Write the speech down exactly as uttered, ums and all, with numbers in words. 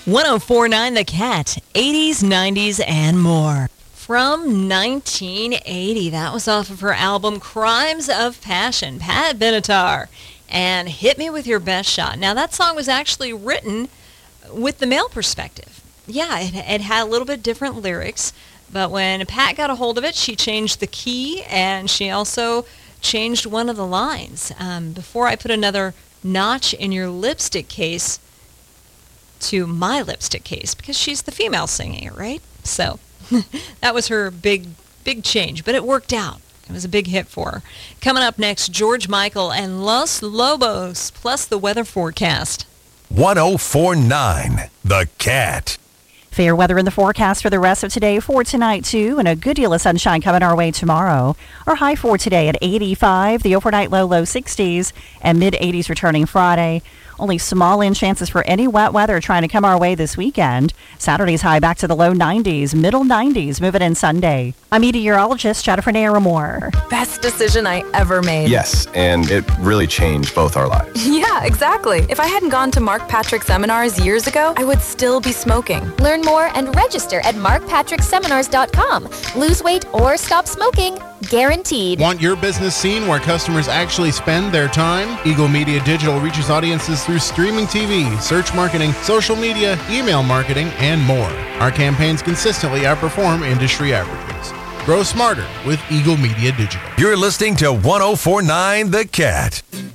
one oh four point nine The Cat, eighties, nineties, and more. From nineteen eighty, that was off of her album Crimes of Passion, Pat Benatar, and Hit Me With Your Best Shot. Now, that song was actually written with the male perspective. Yeah, it, it had a little bit different lyrics, but when Pat got a hold of it, she changed the key, and she also changed one of the lines. Um, before I put another notch in your lipstick case, to my lipstick case, because she's the female singing it, right? So that was her big, big change, but it worked out. It was a big hit for her. Coming up next, George Michael and Los Lobos, plus the weather forecast. one oh four point nine The Cat. Fair weather in the forecast for the rest of today, for tonight too, and a good deal of sunshine coming our way tomorrow. Our high for today at eighty-five, the overnight low, low sixties, and mid eighties returning Friday. Only small in chances for any wet weather trying to come our way this weekend. Saturday's high back to the low nineties, middle nineties, moving in Sunday. I'm meteorologist Jennifer Naramore. Best decision I ever made. Yes, and it really changed both our lives. Yeah, exactly. If I hadn't gone to Mark Patrick Seminars years ago, I would still be smoking. Learn more and register at mark patrick seminars dot com. Lose weight or stop smoking, guaranteed. Want your business seen where customers actually spend their time? Eagle Media Digital reaches audiences through streaming T V, search marketing, social media, email marketing, and more. Our campaigns consistently outperform industry averages. Grow smarter with Eagle Media Digital. You're listening to one oh four point nine The Cat.